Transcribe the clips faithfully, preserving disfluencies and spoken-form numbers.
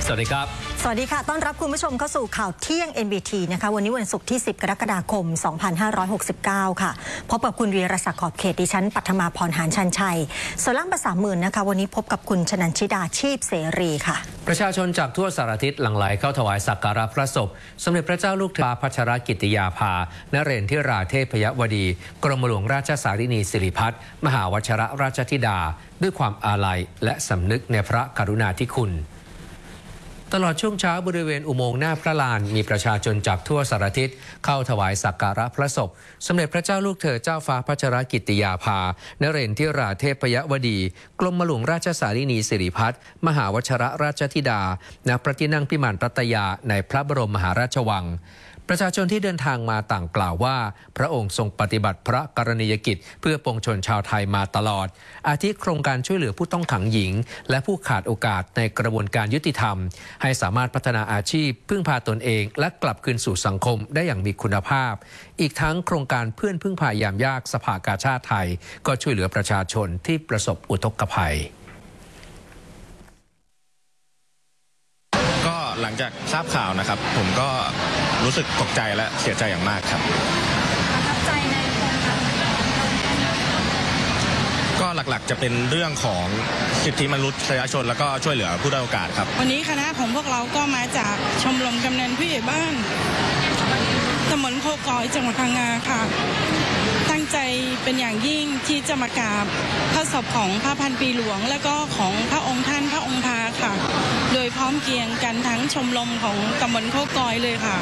สวัสดีครับสวัสดีค่ะต้อนรับคุณผู้ชมเข้าสู่ข่าวเที่ยง เอ็น บี ที นะคะวันนี้วันศุกร์ที่สิบกรกฎาคมสองพันห้าร้อยหกสิบเก้าค่ะพบกับคุณวีรศักดิ์ขอบเขตดิฉันปัทมาพรหานชันชัยส่วนล่างภาษาหมื่นนะคะวันนี้พบกับคุณชนันชิดาชีพเสรีค่ะประชาชนจากทั่วสารทิศหลั่งไหลเข้าถวายสักการะพระศพสมเด็จพระเจ้าลูกเธอพัชรกิติยาภานเรนทิราเทพยวดีกรมหลวงราชสารินีสิริพัฒน์มหาวชรราชธิดาด้วยความอาลัยและสำนึกในพระกรุณาธิคุณตลอดช่วงเช้าบริเวณอุโมงค์หน้าพระลานมีประชาชนจากทั่วสารทิศเข้าถวายสักการะพระศพสมเด็จพระเจ้าลูกเธอเจ้าฟ้าพัชรกิติยาภานเรนทิราเทพยวดีกรมหลวงราชสารินีสิริพัฒน์มหาวชรราชธิดาณพระที่นั่งพิมานรัตยาในพระบรมมหาราชวังประชาชนที่เดินทางมาต่างกล่าวว่าพระองค์ทรงปฏิบัติพระกรณียกิจเพื่อปวงชนชาวไทยมาตลอดอาทิโครงการช่วยเหลือผู้ต้องขังหญิงและผู้ขาดโอกาสในกระบวนการยุติธรรมให้สามารถพัฒนาอาชีพพึ่งพาตนเองและกลับคืนสู่สังคมได้อย่างมีคุณภาพอีกทั้งโครงการเพื่อนพึ่งพายามยากสภากาชาดไทยก็ช่วยเหลือประชาชนที่ประสบอุทกภัยหลังจากทราบข่าวนะครับผมก็รู้สึกตกใจและเสียใจอย่างมากครับประทับใจในโครงการก็หลักๆจะเป็นเรื่องของสิทธิมนุษยชนแล้วก็ช่วยเหลือผู้ด้อยโอกาสครับวันนี้คณะของพวกเราก็มาจากชมรมกำนันผู้ใหญ่บ้านตำบลโคกอยจังหวัดพังงาค่ะตั้งใจเป็นอย่างยิ่งที่จะมากราบพระศพของพระพันปีหลวงและก็ของพระองค์ท่านพระองค์พาค่ะโดยพร้อมเกียงกันทั้งชมรมของตำบลโคกอยเลยค่ะ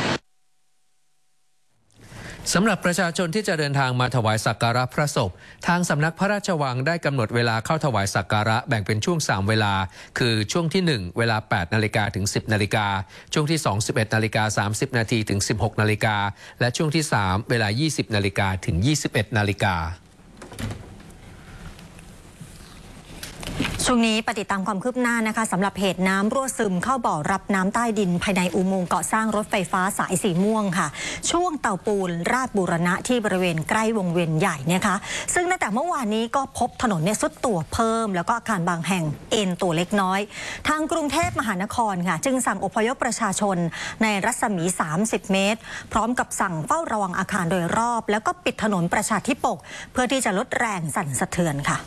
สำหรับประชาชนที่จะเดินทางมาถวายสักการะพระศพทางสำนักพระราชวังได้กำหนดเวลาเข้าถวายสักการะแบ่งเป็นช่วงสามเวลาคือช่วงที่หนึ่งเวลาแปดนาฬิกาถึงสิบนาฬิกาช่วงที่สอง สิบเอ็ดนาฬิกาสามสิบนาทีถึงสิบหกนาฬิกาและช่วงที่สามเวลายี่สิบนาฬิกาถึงยี่สิบเอ็ดนาฬิกาช่วงนี้ปฏิตามความคืบหน้านะคะสำหรับเหตุน้ำรั่วซึมเข้าบ่อรับน้ำใต้ดินภายในอุโมงค์ก่อสร้างรถไฟฟ้าสายสีม่วงค่ะช่วงเตาปูนราชบูรณะที่บริเวณใกล้วงเวียนใหญ่นะคะซึ่งตั้งแต่เมื่อวานนี้ก็พบถนนเนี่ยซุดตัวเพิ่มแล้วก็อาคารบางแห่งเอ็นตัวเล็กน้อยทางกรุงเทพมหานครค่ะจึงสั่งอพยพประชาชนในรัศมีสามสิบเมตรพร้อมกับสั่งเฝ้าระวังอาคารโดยรอบแล้วก็ปิดถนนประชาธิปกเพื่อที่จะลดแรงสั่นสะเทือนค่ะ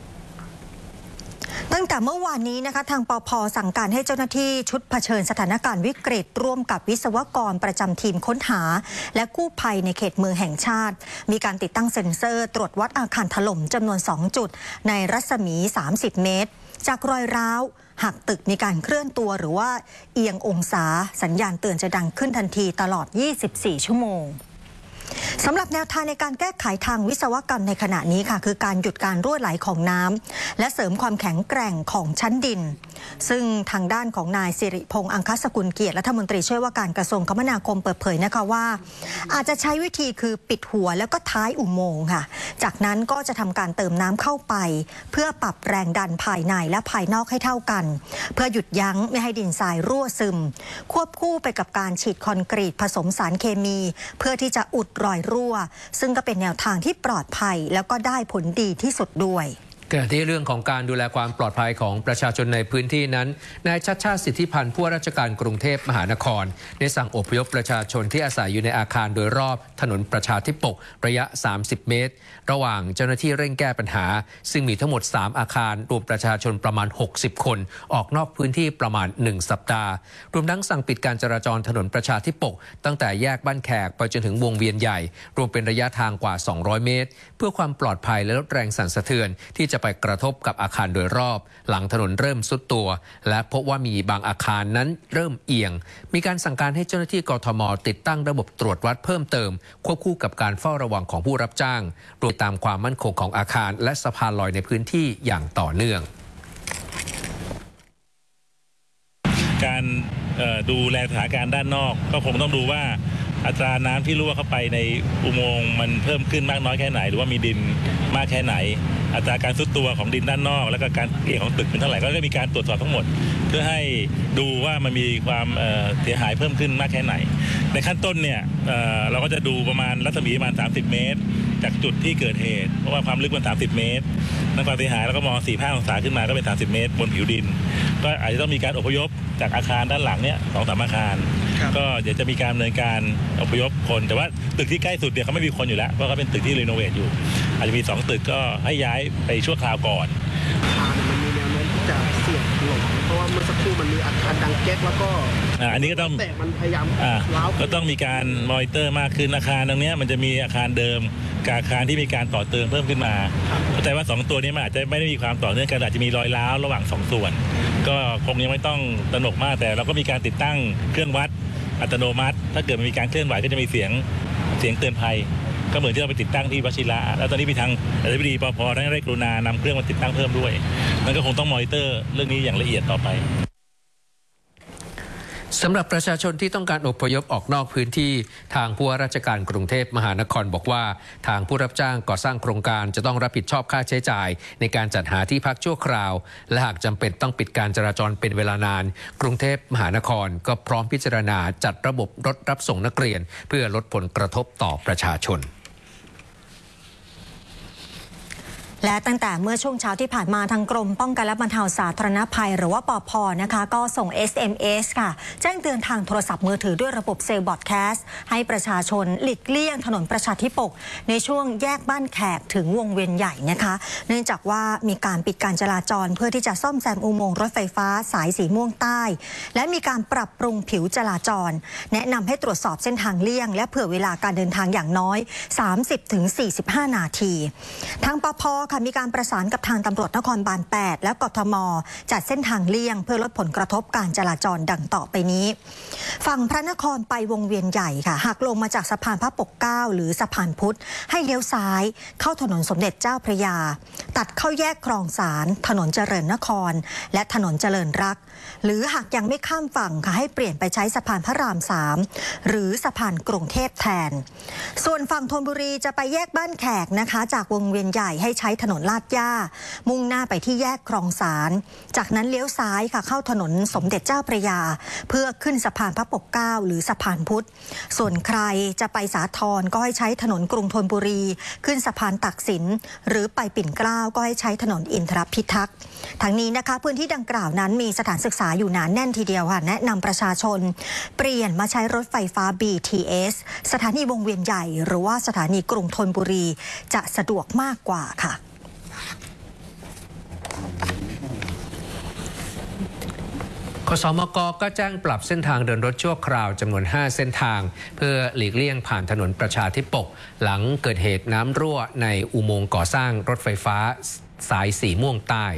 ตั้งแต่เมื่อวานนี้นะคะทางปภ.สั่งการให้เจ้าหน้าที่ชุดเผชิญสถานการณ์วิกฤตร่วมกับวิศวกรประจำทีมค้นหาและกู้ภัยในเขตเมืองแห่งชาติมีการติดตั้งเซ็นเซอร์ตรวจวัดอาคารถล่มจำนวนสองจุดในรัศมีสามสิบเมตรจากรอยร้าวหากตึกมีการเคลื่อนตัวหรือว่าเอียงองศาสัญญาณเตือนจะดังขึ้นทันทีตลอดยี่สิบสี่ชั่วโมงสำหรับแนวทางในการแก้ไขทางวิศวกรรมในขณะนี้ค่ะคือการหยุดการรั่วไหลของน้ำและเสริมความแข็งแกร่งของชั้นดินซึ่งทางด้านของนายสิริพงษ์อังคสกุลเกียรติรัฐมนตรีช่วยว่าการกระทรวงคมนาคมเปิดเผยนะคะว่าอาจจะใช้วิธีคือปิดหัวแล้วก็ท้ายอุโมงค์ค่ะจากนั้นก็จะทำการเติมน้ำเข้าไปเพื่อปรับแรงดันภายในและภายนอกให้เท่ากันเพื่อหยุดยั้งไม่ให้ดินทรายรั่วซึมควบคู่ไปกับการฉีดคอนกรีตผสมสารเคมีเพื่อที่จะอุดรอยรั่วซึ่งก็เป็นแนวทางที่ปลอดภัยแล้วก็ได้ผลดีที่สุดด้วยขณะที่เรื่องของการดูแลความปลอดภัยของประชาชนในพื้นที่นั้นนายชัชชาติสิทธิพันธ์ผู้ว่าราชการกรุงเทพมหานครได้สั่งอพยพประชาชนที่อาศัยอยู่ในอาคารโดยรอบถนนประชาธิปกระยะสามสิบเมตรระหว่างเจ้าหน้าที่เร่งแก้ปัญหาซึ่งมีทั้งหมดสามอาคารรวมประชาชนประมาณหกสิบคนออกนอกพื้นที่ประมาณหนึ่งสัปดาห์รวมทั้งสั่งปิดการจราจรถนนประชาธิปกตั้งแต่แยกบ้านแขกไปจนถึงวงเวียนใหญ่รวมเป็นระยะทางกว่าสองร้อยเมตรเพื่อความปลอดภัยและลดแรงสั่นสะเทือนที่จะไปกระทบกับอาคารโดยรอบหลังถนนเริ่มทรุดตัวและพบว่ามีบางอาคารนั้นเริ่มเอียงมีการสั่งการให้เจ้าหน้าที่กทม.ติดตั้งระบบตรวจวัดเพิ่มเติมควบคู่กับการเฝ้าระวังของผู้รับจ้างรวมตามความมั่นคงของอาคารและสะพานลอยในพื้นที่อย่างต่อเนื่องการดูแลสถานการณ์ด้านนอกก็คงต้องดูว่าอัตราน้ำที่รั่วเข้าไปในอุโมงค์มันเพิ่มขึ้นมากน้อยแค่ไหนหรือว่ามีดินมากแค่ไหนอัตราการทรุดตัวของดินด้านนอกแล้วก็การเอียงของตึกเป็นเท่าไหร่ก็ได้มีการตรวจสอบทั้งหมดเพื่อให้ดูว่ามันมีความเสียหายเพิ่มขึ้นมากแค่ไหนในขั้นต้นเนี่ยเ, เราก็จะดูประมาณรัศมีประมาณสามสิบเมตรจากจุดที่เกิดเหตุเพราะว่าความลึกมันสามสิบเมตรนั่นความเสียหายแล้วก็มองสี่สิบห้าองศาขึ้นมาก็เป็นสามสิบเมตรบนผิวดินก็อาจจะต้องมีการอพยพจากอาคารด้านหลังเนี่ยสองสามอาคารก็เดี๋ยวจะมีการดำเนินการอพยพคนแต่ว่าตึกที่ใกล้สุดเนี่ยเขาไม่มีคนอยู่แล้วเพราะเขาเป็นตึกที่รีโนเวทอยู่อาจจะมีสองตึกก็ให้ย้ายไปชั่วคราวก่อนมันมีแนวโน้มที่จะเสี่ยงถล่มเพราะว่าเมื่อสักครู่มันมีอาคารดังแก๊กแล้วก็อันนี้ก็ต้องแต่มันพยายามล้าวก็ต้องมีการมอนิเตอร์มากขึ้นอาคารตรงนี้มันจะมีอาคารเดิมกับอาคารที่มีการต่อเติมเพิ่มขึ้นมาเข้าใจว่าสองตัวนี้มันอาจจะไม่ได้มีความต่อเนื่องกันอาจจะมีรอยร้าวระหว่างสองส่วนก็คงยังไม่ต้องตระหนกมากแต่เราก็มีการติดตั้งเครื่องวัดอัตโนมัติถ้าเกิดมันมีการเคลื่อนไหวก็จะมีเสียงเสียงเตือนภัยก็เหมือนที่เราไปติดตั้งที่วชิระแล้วตอนนี้มีทางอธิบดีปภ.ได้ได้กรุณานำเครื่องมาติดตั้งเพิ่มด้วยนั่นก็คงต้องมอนิเตอร์เรื่องนี้อย่างละเอียดต่อไปสำหรับประชาชนที่ต้องการอพยพออกนอกพื้นที่ทางผู้ว่าราชการกรุงเทพมหานครบอกว่าทางผู้รับจ้างก่อสร้างโครงการจะต้องรับผิดชอบค่าใช้จ่ายในการจัดหาที่พักชั่วคราวและหากจำเป็นต้องปิดการจราจรเป็นเวลานานกรุงเทพมหานครก็พร้อมพิจารณาจัดระบบรถรับส่งนักเรียนเพื่อลดผลกระทบต่อประชาชนและตั้งแต่เมื่อช่วงเช้าที่ผ่านมาทางกรมป้องกันและบรรเทาสาธารณภัยหรือว่าปภ.นะคะก็ส่ง เอส เอ็ม เอส ค่ะแจ้งเตือนทางโทรศัพท์มือถือด้วยระบบเซลล์บอดแคสต์ให้ประชาชนหลีกเลี่ยงถนนประชาธิปกในช่วงแยกบ้านแขกถึงวงเวียนใหญ่นะคะเนื่องจากว่ามีการปิดการจราจรเพื่อที่จะซ่อมแซมอุโมงค์รถไฟฟ้าสายสีม่วงใต้และมีการปรับปรุงผิวจราจรแนะนำให้ตรวจสอบเส้นทางเลี่ยงและเผื่อเวลาการเดินทางอย่างน้อย สามสิบถึงสี่สิบห้า นาทีทางปภ.ค่ะมีการประสานกับทางตำรวจนครบาลแปดและกทม.จัดเส้นทางเลี่ยงเพื่อลดผลกระทบการจราจรดังต่อไปนี้ฝั่งพระนครไปวงเวียนใหญ่ค่ะหากลงมาจากสะพานพระปกเกล้าหรือสะพานพุทธให้เลี้ยวซ้ายเข้าถนนสมเด็จเจ้าพระยาตัดเข้าแยกคลองสารถนนเจริญนครและถนนเจริญรักหรือหากยังไม่ข้ามฝั่งค่ะให้เปลี่ยนไปใช้สะพานพระรามสามหรือสะพานกรุงเทพแทนส่วนฝั่งธนบุรีจะไปแยกบ้านแขกนะคะจากวงเวียนใหญ่ให้ใช้ถนนลาดย่ามุ่งหน้าไปที่แยกคลองสารจากนั้นเลี้ยวซ้ายค่ะเข้าถนนสมเด็จเจ้าพระยาเพื่อขึ้นสะพานพระปกเกล้าหรือสะพานพุทธส่วนใครจะไปสาทรก็ให้ใช้ถนนกรุงธนบุรีขึ้นสะพานตักสินหรือไปปิ่นเกล้าก็ให้ใช้ถนนอินทรพิทักษ์ทั้งนี้นะคะพื้นที่ดังกล่าวนั้นมีสถานศึกษาอยู่หนาแน่นทีเดียวค่ะแนะนำประชาชนเปลี่ยนมาใช้รถไฟฟ้า บี ที เอส สถานีวงเวียนใหญ่หรือว่าสถานีกรุงธนบุรีจะสะดวกมากกว่าค่ะคสมก.ก็แจ้งปรับเส้นทางเดินรถชั่วคราวจำนวนห้าเส้นทางเพื่อหลีกเลี่ยงผ่านถนนประชาธิปกหลังเกิดเหตุน้ำรั่วในอุโมงค์ก่อสร้างรถไฟฟ้าสายสีม่วงใต้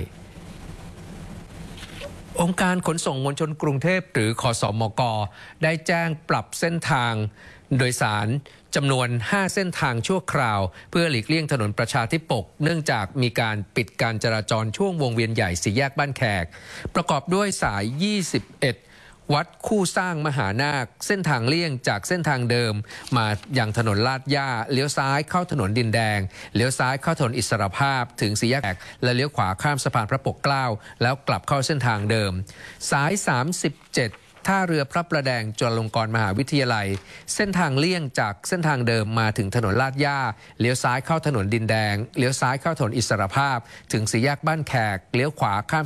องค์การขนส่งมวลชนกรุงเทพหรือคสมก.ได้แจ้งปรับเส้นทางโดยสารจำนวนห้าเส้นทางชั่วคราวเพื่อหลีกเลี่ยงถนนประชาธิปกเนื่องจากมีการปิดการจราจรช่วงวงเวียนใหญ่สี่แยกบ้านแขกประกอบด้วยสายยี่สิบเอ็ดวัดคู่สร้างมหานาคเส้นทางเลี่ยงจากเส้นทางเดิมมายังถนนลาดย่าเลี้ยวซ้ายเข้าถนนดินแดงเลี้ยวซ้ายเข้าถนนอิสรภาพถึงสี่แยกและเลี้ยวขวาข้ามสะพานพระปกเกล้าแล้วกลับเข้าเส้นทางเดิมสายสามสิบเจ็ดท่าเรือพระประแดงจุฬาลงกรณ์มหาวิทยาลัยเส้นทางเลี่ยงจากเส้นทางเดิมมาถึงถนนลาดย่าเลี้ยวซ้ายเข้าถนนดินแดงเลี้ยวซ้ายเข้าถนนอิสรภาพถึงสี่แยกบ้านแขกเลี้ยวขวาข้าม